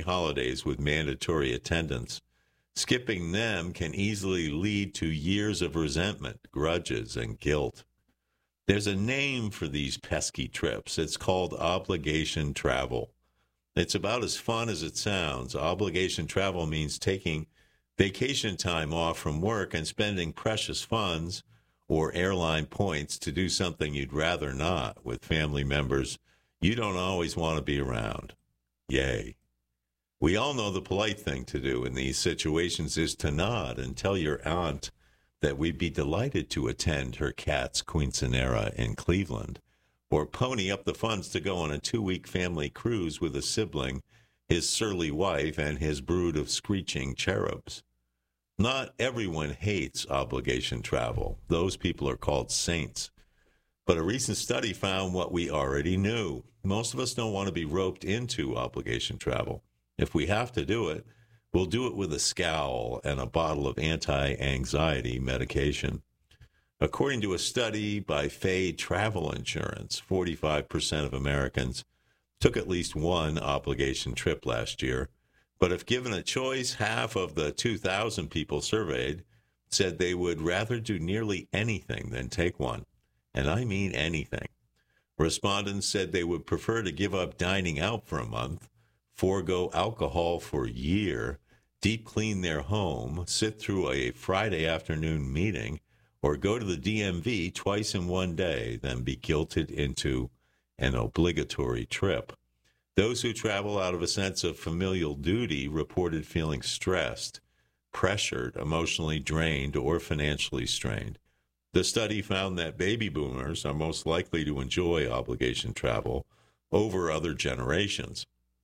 holidays with mandatory attendance. Skipping them can easily lead to years of resentment, grudges, and guilt. There's a name for these pesky trips. It's called obligation travel. It's about as fun as it sounds. Obligation travel means taking vacation time off from work and spending precious funds or airline points to do something you'd rather not with family members you don't always want to be around. Yay. We all know the polite thing to do in these situations is to nod and tell your aunt that we'd be delighted to attend her cat's quinceanera in Cleveland, or pony up the funds to go on a 2-week family cruise with a sibling, his surly wife, and his brood of screeching cherubs. Not everyone hates obligation travel. Those people are called saints. But a recent study found what we already knew. Most of us don't want to be roped into obligation travel. If we have to do it, we'll do it with a scowl and a bottle of anti-anxiety medication. According to a study by Fay Travel Insurance, 45% of Americans took at least one obligation trip last year. But if given a choice, half of the 2,000 people surveyed said they would rather do nearly anything than take one. And I mean anything. Respondents said they would prefer to give up dining out for a month, forego alcohol for a year, deep clean their home, sit through a Friday afternoon meeting, or go to the DMV twice in one day, than be guilted into an obligatory trip. Those who travel out of a sense of familial duty reported feeling stressed, pressured, emotionally drained, or financially strained. The study found that baby boomers are most likely to enjoy obligation travel over other generations.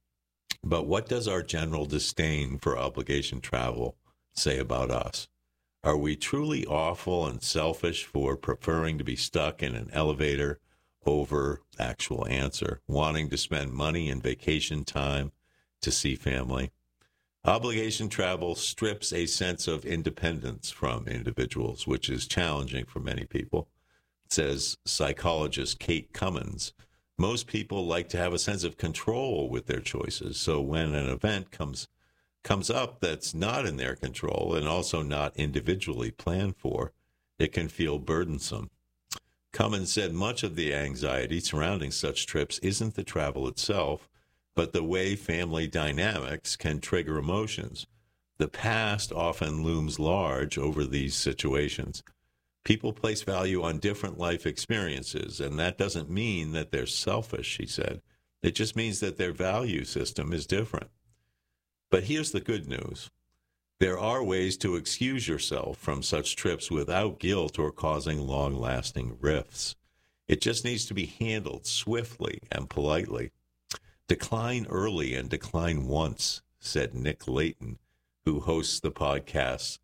But what does our general disdain for obligation travel say about us? Are we truly awful and selfish for preferring to be stuck in an elevator over actual answer, wanting to spend money and vacation time to see family? Obligation travel strips a sense of independence from individuals, which is challenging for many people. Says psychologist Kate Cummins, most people like to have a sense of control with their choices. So when an event comes up that's not in their control and also not individually planned for, it can feel burdensome. Cummins said much of the anxiety surrounding such trips isn't the travel itself, but the way family dynamics can trigger emotions. The past often looms large over these situations. People place value on different life experiences, and that doesn't mean that they're selfish, she said. It just means that their value system is different. But here's the good news. There are ways to excuse yourself from such trips without guilt or causing long-lasting rifts. It just needs to be handled swiftly and politely. Decline early and decline once, said Nick Layton, who hosts the podcast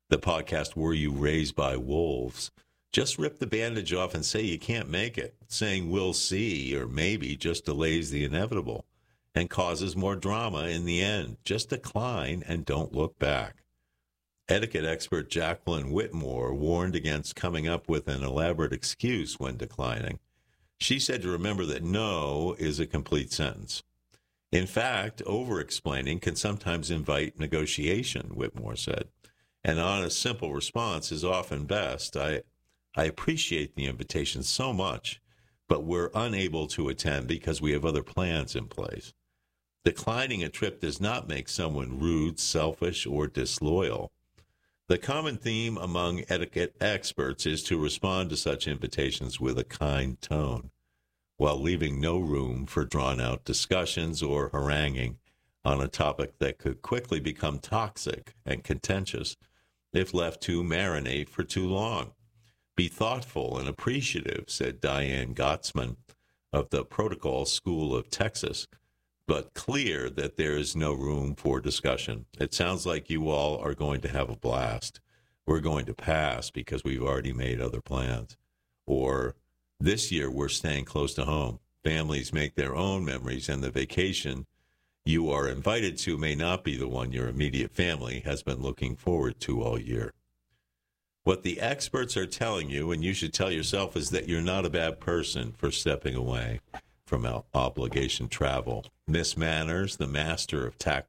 Were You Raised by Wolves? Just rip the bandage off and say you can't make it. Saying we'll see or maybe just delays the inevitable and causes more drama in the end. Just decline and don't look back. Etiquette expert Jacqueline Whitmore warned against coming up with an elaborate excuse when declining. She said to remember that no is a complete sentence. In fact, over-explaining can sometimes invite negotiation, Whitmore said. An honest, simple response is often best. I appreciate the invitation so much, but we're unable to attend because we have other plans in place. Declining a trip does not make someone rude, selfish, or disloyal. The common theme among etiquette experts is to respond to such invitations with a kind tone, while leaving no room for drawn-out discussions or haranguing on a topic that could quickly become toxic and contentious if left to marinate for too long. Be thoughtful and appreciative, said Diane Gottsman of the Protocol School of Texas, but clear that there is no room for discussion. It sounds like you all are going to have a blast. We're going to pass because we've already made other plans. Or, this year we're staying close to home. Families make their own memories, and the vacation you are invited to may not be the one your immediate family has been looking forward to all year. What the experts are telling you, and you should tell yourself, is that you're not a bad person for stepping away from obligation travel. Miss Manners, the master of